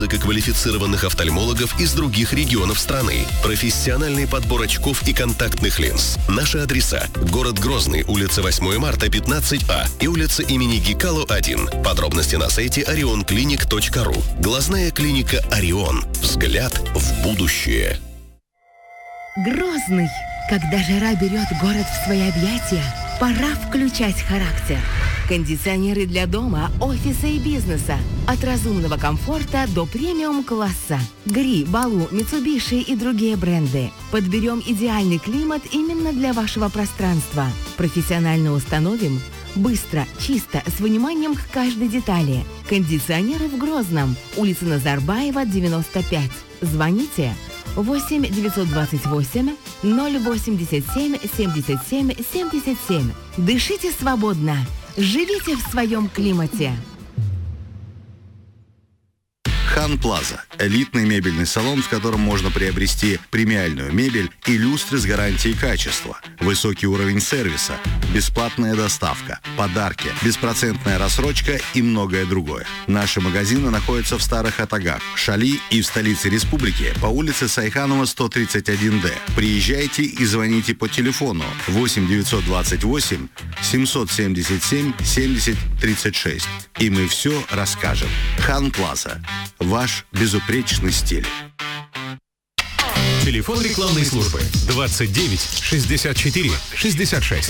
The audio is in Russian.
Квалифицированных офтальмологов из других регионов страны. Профессиональный подбор очков и контактных линз. Наши адреса: город Грозный, улица 8 марта, 15А и улица имени Гекало, 1. Подробности на сайте orionclinic.ru. Глазная клиника «Орион». Взгляд в будущее. Грозный. Когда жара берет город в свои объятия, пора включать характер. Кондиционеры для дома, офиса и бизнеса. От разумного комфорта до премиум-класса. Гри, Балу, Mitsubishi и другие бренды. Подберем идеальный климат именно для вашего пространства. Профессионально установим. Быстро, чисто, с вниманием к каждой детали. Кондиционеры в Грозном. Улица Назарбаева, 95. Звоните 8 928 087 77 77. Дышите свободно. Живите в своем климате. Хан Плаза – элитный мебельный салон, в котором можно приобрести премиальную мебель и люстры с гарантией качества, высокий уровень сервиса, бесплатная доставка, подарки, беспроцентная рассрочка и многое другое. Наши магазины находятся в Старых Атагах, Шали и в столице республики по улице Сайханова, 131-Д. Приезжайте и звоните по телефону 8 928 777 70 36. И мы все расскажем. Хан Плаза. Ваш безупречный стиль. Телефон рекламной службы 29 64 66.